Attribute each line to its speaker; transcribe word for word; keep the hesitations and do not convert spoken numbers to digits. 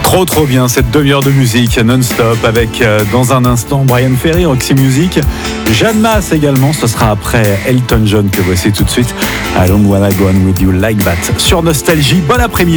Speaker 1: Trop trop bien cette demi-heure de musique non-stop avec euh, dans un instant Brian Ferry, Roxy Music, Jeanne Masse également, ce sera après Elton John que voici tout de suite. I don't wanna go on with you like that sur Nostalgie. Bon après-midi.